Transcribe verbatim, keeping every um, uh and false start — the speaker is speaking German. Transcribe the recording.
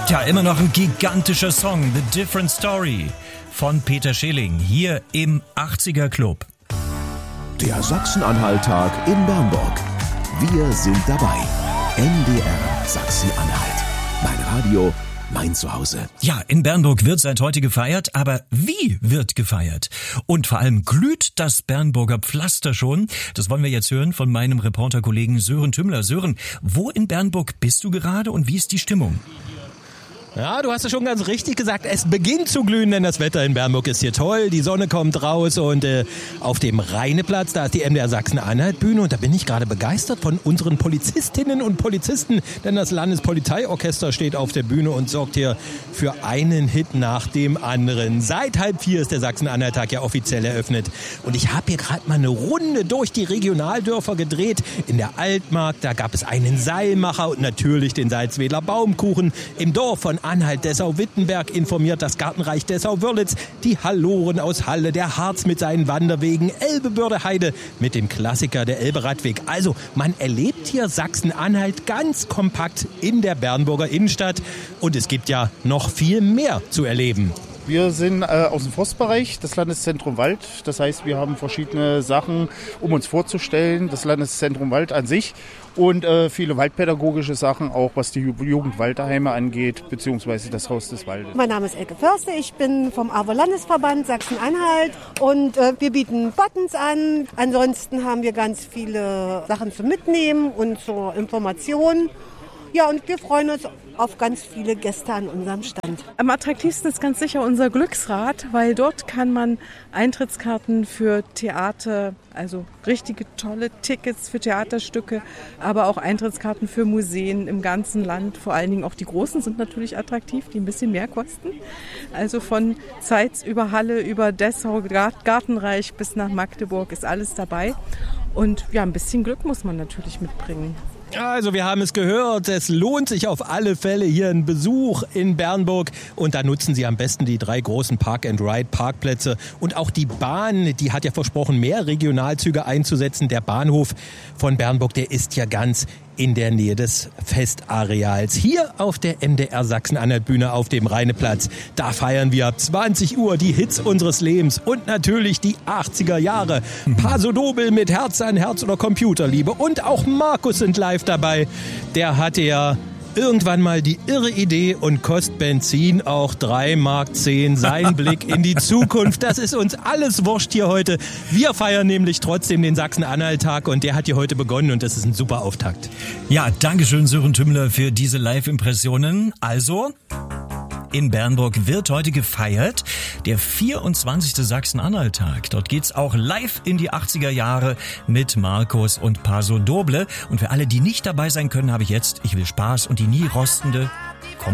Ja, immer noch ein gigantischer Song, The Different Story von Peter Schilling, hier im achtziger Club. Der Sachsen-Anhalt-Tag in Bernburg. Wir sind dabei. M D R Sachsen-Anhalt. Mein Radio, mein Zuhause. Ja, in Bernburg wird seit heute gefeiert, aber wie wird gefeiert? Und vor allem glüht das Bernburger Pflaster schon? Das wollen wir jetzt hören von meinem Reporterkollegen Sören Tümmler. Sören, wo in Bernburg bist du gerade und wie ist die Stimmung? Ja, du hast es schon ganz richtig gesagt. Es beginnt zu glühen, denn das Wetter in Bernburg ist hier toll. Die Sonne kommt raus und äh, auf dem Rheineplatz, da ist die M D R Sachsen-Anhalt-Bühne. Und da bin ich gerade begeistert von unseren Polizistinnen und Polizisten, denn das Landespolizeiorchester steht auf der Bühne und sorgt hier für einen Hit nach dem anderen. Seit halb vier ist der Sachsen-Anhalt-Tag ja offiziell eröffnet. Und ich habe hier gerade mal eine Runde durch die Regionaldörfer gedreht. In der Altmark, da gab es einen Seilmacher und natürlich den Salzwedler Baumkuchen. Im Dorf von Anhalt-Dessau-Wittenberg informiert das Gartenreich Dessau-Wörlitz, die Halloren aus Halle, der Harz mit seinen Wanderwegen, Elbe-Börde-Heide mit dem Klassiker der Elbe-Radweg. Also man erlebt hier Sachsen-Anhalt ganz kompakt in der Bernburger Innenstadt und es gibt ja noch viel mehr zu erleben. Wir sind äh, aus dem Forstbereich, das Landeszentrum Wald. Das heißt, wir haben verschiedene Sachen, um uns vorzustellen. Das Landeszentrum Wald an sich und äh, viele waldpädagogische Sachen, auch was die Jugendwaldheime angeht, beziehungsweise das Haus des Waldes. Mein Name ist Elke Förster, ich bin vom A W O-Landesverband Sachsen-Anhalt und äh, wir bieten Buttons an. Ansonsten haben wir ganz viele Sachen zum Mitnehmen und zur Information. Ja, und wir freuen uns auf ganz viele Gäste an unserem Stand. Am attraktivsten ist ganz sicher unser Glücksrad, weil dort kann man Eintrittskarten für Theater, also richtige tolle Tickets für Theaterstücke, aber auch Eintrittskarten für Museen im ganzen Land. Vor allen Dingen auch die großen sind natürlich attraktiv, die ein bisschen mehr kosten. Also von Zeitz über Halle, über Dessau, Gartenreich bis nach Magdeburg ist alles dabei. Und ja, ein bisschen Glück muss man natürlich mitbringen. Also wir haben es gehört, es lohnt sich auf alle Fälle hier ein Besuch in Bernburg und da nutzen Sie am besten die drei großen Park-and-Ride-Parkplätze und auch die Bahn, die hat ja versprochen, mehr Regionalzüge einzusetzen. Der Bahnhof von Bernburg, der ist ja ganz in der Nähe des Festareals. Hier auf der M D R Sachsen-Anhalt-Bühne auf dem Rheineplatz. Da feiern wir ab zwanzig Uhr die Hits unseres Lebens und natürlich die achtziger Jahre. Paso Doble mit Herz an Herz oder Computerliebe und auch Markus sind live dabei. Der hatte ja irgendwann mal die irre Idee und kostet Benzin auch drei Mark zehn. Sein Blick in die Zukunft, das ist uns alles wurscht hier heute. Wir feiern nämlich trotzdem den Sachsen-Anhalt-Tag und der hat hier heute begonnen und das ist ein super Auftakt. Ja, dankeschön Sören Tümmler für diese Live-Impressionen. Also, in Bernburg wird heute gefeiert, der vierundzwanzigste Sachsen-Anhalt-Tag. Dort geht's auch live in die achtziger Jahre mit Markus und Paso Doble. Und für alle, die nicht dabei sein können, habe ich jetzt, ich will Spaß und die nie rostende